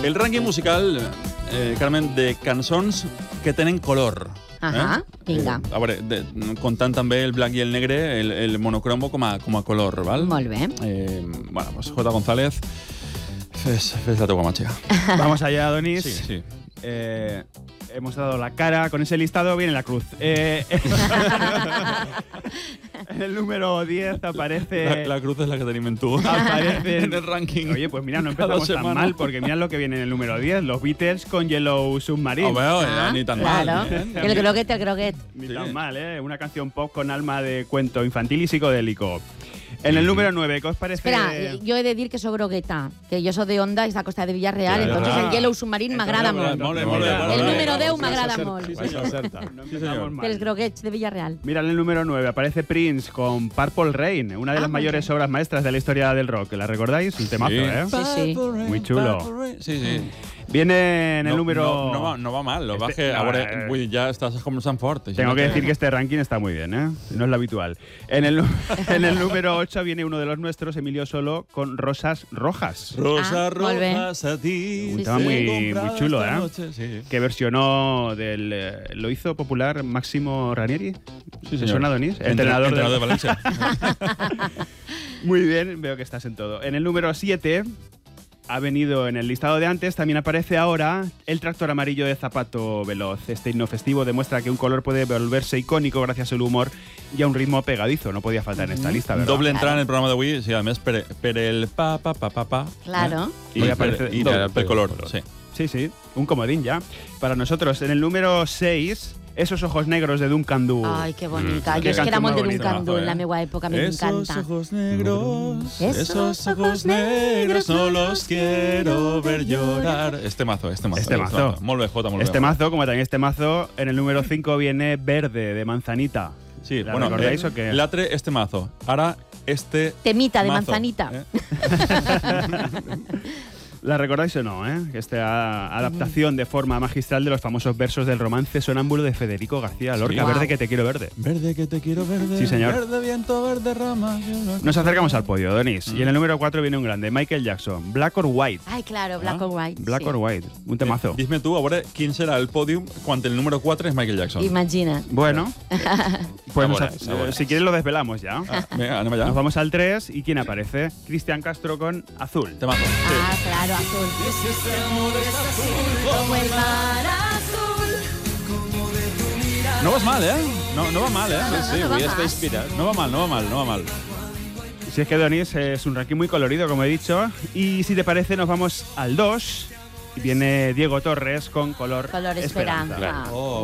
El rànquing musical, Carmen, de cançons que tenen color. Vinga. A veure, comptant també el blanc i el negre, el monocromo com a color, val? Molt bé. Bueno, pues J. González, fes la teua màgica. Vamos allá, Adonis. Sí. Hemos dado la cara. Con ese listado viene la cruz. En el número 10 aparece... La cruz es la que tenim en tu. Aparece en el ranking. Oye, pues mira, no empezamos tan mal, porque mira lo que viene en el número 10. Los Beatles con Yellow Submarine. Ni tan claro. mal. El croquet. Ni tan mal, ¿eh? Una canción pop con alma de cuento infantil y psicodélico. En el número 9, ¿qué os parece? Espera, yo he de dir que soy grogueta, que yo soy de Onda, és la costa de Villarreal, entonces el Yellow Submarine m'agrada molt. El número 10 m'agrada molt. De los groguets de Villarreal. Mira, en el número 9 aparece Prince con Purple Rain, una de las mayores obras maestras de la historia del rock. ¿La recordáis? Un temazo, ¿eh? Sí. Muy chulo. Sí. Viene en el número... No va mal, lo baje. Ahora ya estás como San Fort. Tengo que decir que este ranking está muy bien, ¿eh? No es lo habitual. En el número 8 viene uno de los nuestros, Emilio Solo, con Rosas Rojas. Rosas Rojas a ti. Un tema muy chulo, ¿eh? Sí. Que versionó lo hizo popular Máximo Ranieri. Sí, ¿Te suena, Adonis? Entrenador de Valencia. Muy bien, veo que estás en todo. En el número 7... ha venido en el listado de antes, también aparece ahora el tractor amarillo de Zapato Veloz. Este himno festivo demuestra que un color puede volverse icónico gracias al humor y a un ritmo pegadizo. No podía faltar en esta lista, ¿verdad? Doble entrada en el programa d'avui, sí, a més, per el pa. Claro. I per color, sí. Sí, un comodín ya. Para nosotros, en el número 6... Esos ojos negros de Duncan Du. Ay, qué bonita. Yo es que era molt de Duncan Du en la meva època, me encanta. Esos ojos negros no los quiero ver llorar. Este mazo. Molt bé, Jota, molt bé. Este mazo, como también este mazo, en el número 5 viene Verde, de Manzanita. Sí, ¿La recordáis o qué? L'altre, este mazo. Ara, este Temita de mazo. Manzanita. ¿La recordáis o no? Esta adaptación de forma magistral de los famosos versos del romance sonámbulo de Federico García Lorca. Sí. Verde que te quiero verde. Verde que te quiero verde. Sí, señor. Verde viento, verde rama. Nos acercamos al podio, Donis. Y en el número 4 viene un grande, Michael Jackson, Black or White. Ay, claro, Black or White. Black or White, un temazo. Dime tu, a veure, quin serà el pòdium quan el número 4 és Michael Jackson. Imagina. Bueno, pues A veure. si quieres lo desvelamos ya. Venga, anem allà. Nos vamos al 3 y ¿quién aparece? Cristian Castro con Azul. Temazo. Ah, claro, azul. Como el mar azul. No vas mal, No va mal, Sí, no va mal. inspirat. No va mal. Si es que Donis es un ranking muy colorido, como he dicho. Y si te parece, nos vamos al 2. Y viene Diego Torres con Color Color Esperanza. Oh,